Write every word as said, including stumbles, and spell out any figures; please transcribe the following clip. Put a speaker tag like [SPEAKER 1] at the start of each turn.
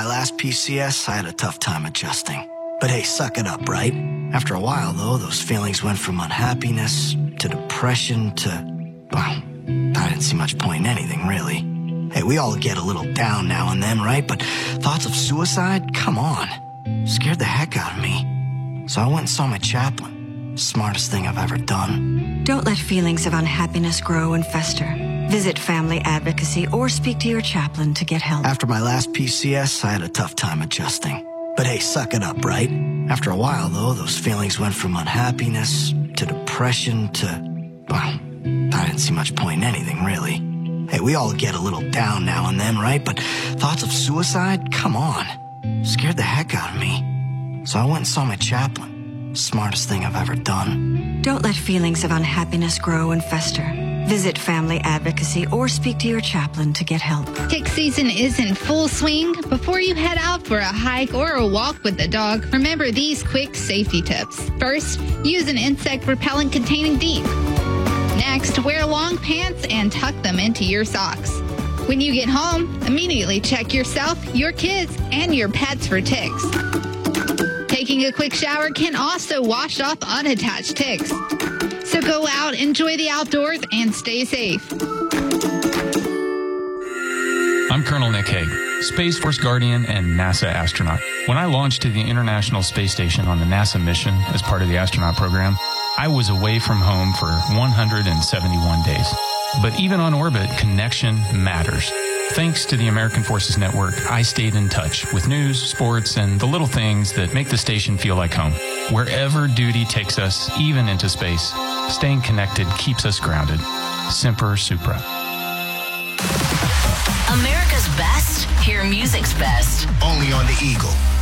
[SPEAKER 1] My last P C S, I had a tough time adjusting. But hey, suck it up, right? After a while, though, those feelings went from unhappiness to depression to, well, I didn't see much point in anything, really. Hey, we all get a little down now and then, right? But thoughts of suicide? Come on. Scared the heck out of me. So I went and saw my chaplain. Smartest thing I've ever done.
[SPEAKER 2] Don't let feelings of unhappiness grow and fester. Visit Family Advocacy or speak to your chaplain to get help.
[SPEAKER 1] After my last P C S, I had a tough time adjusting. But hey, suck it up, right? After a while, though, those feelings went from unhappiness to depression to, well, I didn't see much point in anything, really. Hey, we all get a little down now and then, right? But thoughts of suicide? Come on. Scared the heck out of me. So I went and saw my chaplain. Smartest thing I've ever done.
[SPEAKER 2] Don't let feelings of unhappiness grow and fester. Visit Family Advocacy or speak to your chaplain to get help.
[SPEAKER 3] Tick season is in full swing. Before you head out for a hike or a walk with the dog, remember these quick safety tips. First, use an insect repellent containing DEEP. Next, wear long pants and tuck them into your socks. When you get home, immediately check yourself, your kids, and your pets for ticks. Taking a quick shower can also wash off unattached ticks. So go out, enjoy the outdoors, and stay safe.
[SPEAKER 4] I'm Colonel Nick Hague, Space Force Guardian and NASA astronaut. When I launched to the International Space Station on the NASA mission as part of the astronaut program, I was away from home for one hundred seventy-one days. But even on orbit, connection matters. Thanks to the American Forces Network, I stayed in touch with news, sports, and the little things that make the station feel like home. Wherever duty takes us, even into space, staying connected keeps us grounded. Semper Supra.
[SPEAKER 5] America's best, hear music's best.
[SPEAKER 6] Only on the Eagle.